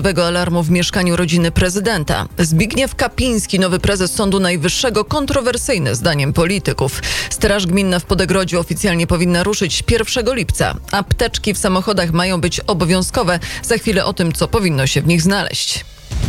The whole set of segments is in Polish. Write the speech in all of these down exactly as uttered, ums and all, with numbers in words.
Alarmu w mieszkaniu rodziny prezydenta. Zbigniew Kapiński, nowy prezes Sądu Najwyższego, kontrowersyjny zdaniem polityków. Straż gminna w Podegrodziu oficjalnie powinna ruszyć pierwszego lipca. Apteczki w samochodach mają być obowiązkowe. Za chwilę o tym, co powinno się w nich znaleźć.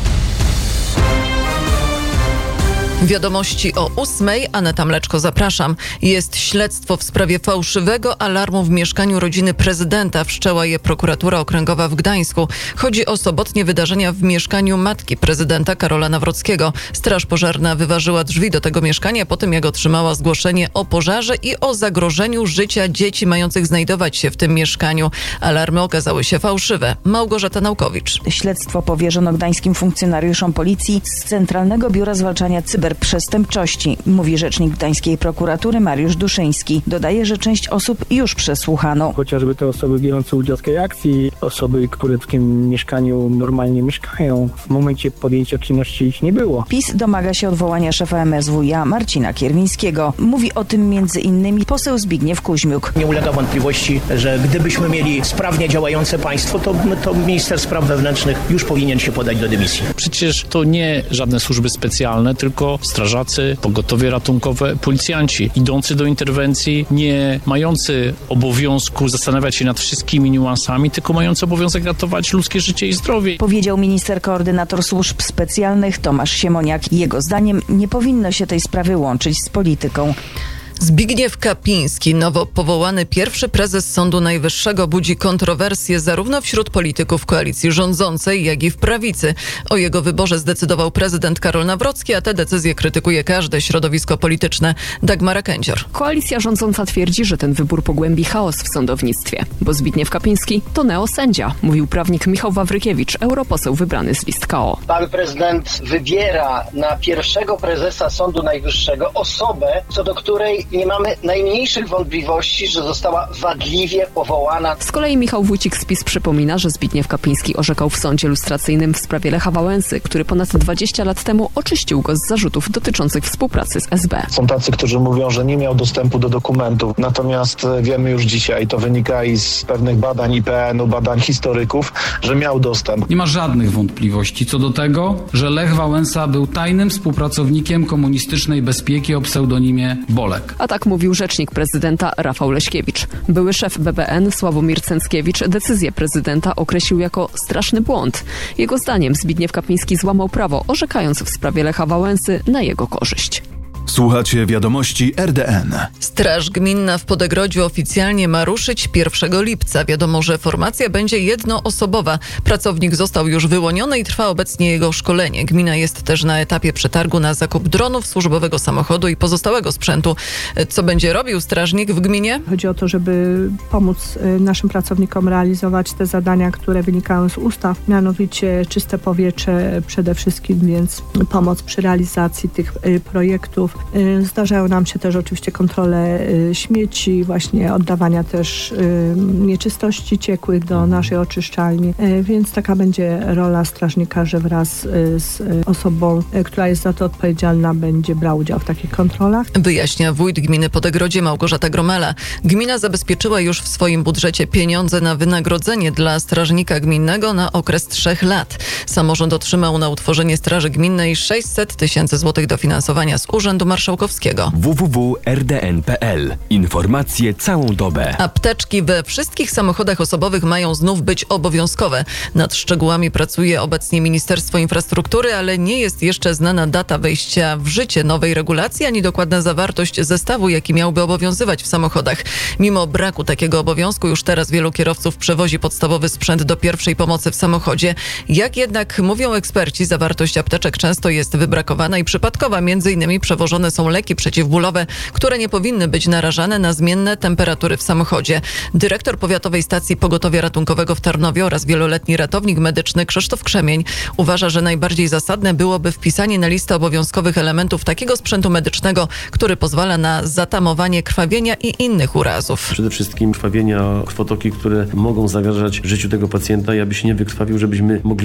Wiadomości o ósmej. Aneta Mleczko, zapraszam. Jest śledztwo w sprawie fałszywego alarmu w mieszkaniu rodziny prezydenta. Wszczęła je prokuratura okręgowa w Gdańsku. Chodzi o sobotnie wydarzenia w mieszkaniu matki prezydenta Karola Nawrockiego. Straż pożarna wyważyła drzwi do tego mieszkania po tym, jak otrzymała zgłoszenie o pożarze i o zagrożeniu życia dzieci mających znajdować się w tym mieszkaniu. Alarmy okazały się fałszywe. Małgorzata Naukowicz. Śledztwo powierzono gdańskim funkcjonariuszom policji z Centralnego Biura Zwalczania Cyberprzestępstw. Przestępczości, mówi rzecznik gdańskiej prokuratury Mariusz Duszyński. Dodaje, że część osób już przesłuchano. Chociażby te osoby biorące udział w tej akcji, osoby, które w tym mieszkaniu normalnie mieszkają. W momencie podjęcia czynności ich nie było. PiS domaga się odwołania szefa M S W iA Marcina Kierwińskiego. Mówi o tym między innymi poseł Zbigniew Kuźmiuk. Nie ulega wątpliwości, że gdybyśmy mieli sprawnie działające państwo, to, to minister spraw wewnętrznych już powinien się podać do dymisji. Przecież to nie żadne służby specjalne, tylko strażacy, pogotowie ratunkowe, policjanci idący do interwencji, nie mający obowiązku zastanawiać się nad wszystkimi niuansami, tylko mający obowiązek ratować ludzkie życie i zdrowie. Powiedział minister koordynator służb specjalnych Tomasz Siemoniak. Jego zdaniem nie powinno się tej sprawy łączyć z polityką. Zbigniew Kapiński, nowo powołany pierwszy prezes Sądu Najwyższego, budzi kontrowersje zarówno wśród polityków koalicji rządzącej, jak i w prawicy. O jego wyborze zdecydował prezydent Karol Nawrocki, a tę decyzję krytykuje każde środowisko polityczne. Dagmara Kędzior. Koalicja rządząca twierdzi, że ten wybór pogłębi chaos w sądownictwie, bo Zbigniew Kapiński to neosędzia, mówił prawnik Michał Wawrykiewicz, europoseł wybrany z list K O. Pan prezydent wybiera na pierwszego prezesa Sądu Najwyższego osobę, co do której nie mamy najmniejszych wątpliwości, że została wadliwie powołana. Z kolei Michał Wójcik z PiS przypomina, że Zbigniew Kapiński orzekał w sądzie lustracyjnym w sprawie Lecha Wałęsy, który ponad dwadzieścia lat temu oczyścił go z zarzutów dotyczących współpracy z S B. Są tacy, którzy mówią, że nie miał dostępu do dokumentów, natomiast wiemy już dzisiaj, to wynika i z pewnych badań I P N u, badań historyków, że miał dostęp. Nie ma żadnych wątpliwości co do tego, że Lech Wałęsa był tajnym współpracownikiem komunistycznej bezpieki o pseudonimie Bolek. A tak mówił rzecznik prezydenta Rafał Leśkiewicz. Były szef B B N Sławomir Cęckiewicz decyzję prezydenta określił jako straszny błąd. Jego zdaniem Zbigniew Kapiński złamał prawo, orzekając w sprawie Lecha Wałęsy na jego korzyść. Słuchacie wiadomości R D N. Straż gminna w Podegrodziu oficjalnie ma ruszyć pierwszego lipca. Wiadomo, że formacja będzie jednoosobowa. Pracownik został już wyłoniony i trwa obecnie jego szkolenie. Gmina jest też na etapie przetargu na zakup dronów, służbowego samochodu i pozostałego sprzętu. Co będzie robił strażnik w gminie? Chodzi o to, żeby pomóc naszym pracownikom realizować te zadania, które wynikają z ustaw, mianowicie czyste powietrze przede wszystkim, więc pomoc przy realizacji tych projektów. Zdarzają nam się też oczywiście kontrole śmieci, właśnie oddawania też nieczystości ciekłych do naszej oczyszczalni, więc taka będzie rola strażnika, że wraz z osobą, która jest za to odpowiedzialna, będzie brał udział w takich kontrolach. Wyjaśnia wójt gminy Podegrodzie Małgorzata Gromela. Gmina zabezpieczyła już w swoim budżecie pieniądze na wynagrodzenie dla strażnika gminnego na okres trzech lat. Samorząd otrzymał na utworzenie straży gminnej sześćset tysięcy złotych dofinansowania z Urzędu Marszałkowskiego. w w w kropka r d n kropka p l. Informacje całą dobę. Apteczki we wszystkich samochodach osobowych mają znów być obowiązkowe. Nad szczegółami pracuje obecnie Ministerstwo Infrastruktury, ale nie jest jeszcze znana data wejścia w życie nowej regulacji, ani dokładna zawartość zestawu, jaki miałby obowiązywać w samochodach. Mimo braku takiego obowiązku już teraz wielu kierowców przewozi podstawowy sprzęt do pierwszej pomocy w samochodzie. Jak jednak mówią eksperci, zawartość apteczek często jest wybrakowana i przypadkowa, między innymi przewożone są leki przeciwbólowe, które nie powinny być narażane na zmienne temperatury w samochodzie. Dyrektor Powiatowej Stacji Pogotowia Ratunkowego w Tarnowie oraz wieloletni ratownik medyczny Krzysztof Krzemień uważa, że najbardziej zasadne byłoby wpisanie na listę obowiązkowych elementów takiego sprzętu medycznego, który pozwala na zatamowanie krwawienia i innych urazów. Przede wszystkim krwawienia, krwotoki, które mogą zagrażać życiu tego pacjenta, aby się nie wykrwawił, żebyśmy mogli siebie zabezpieczyć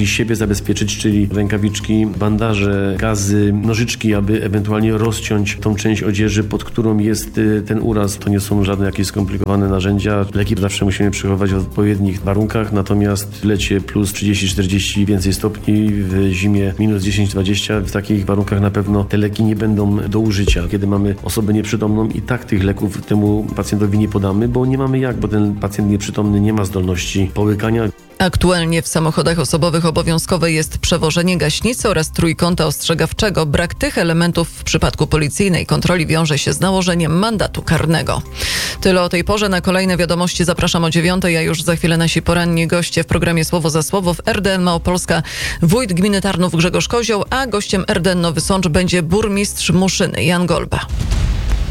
zabezpieczyć, czyli rękawiczki, bandaże, gazy, nożyczki, aby ewentualnie rozciąć tą część odzieży, pod którą jest ten uraz. To nie są żadne jakieś skomplikowane narzędzia. Leki zawsze musimy przechowywać w odpowiednich warunkach, natomiast w lecie plus trzydzieści czterdzieści więcej stopni, w zimie minus dziesięć dwadzieścia, w takich warunkach na pewno te leki nie będą do użycia. Kiedy mamy osobę nieprzytomną, i tak tych leków temu pacjentowi nie podamy, bo nie mamy jak, bo ten pacjent nieprzytomny nie ma zdolności połykania. Aktualnie w samochodach osobowych obowiązkowe jest przewożenie gaśnicy oraz trójkąta ostrzegawczego. Brak tych elementów w przypadku policyjnej kontroli wiąże się z nałożeniem mandatu karnego. Tyle o tej porze. Na kolejne wiadomości zapraszam o dziewiątej, a już za chwilę nasi poranni goście w programie Słowo za Słowo. W R D N Małopolska wójt gminy Tarnów Grzegorz Kozioł, a gościem R D N Nowy Sącz będzie burmistrz Muszyny Jan Golba.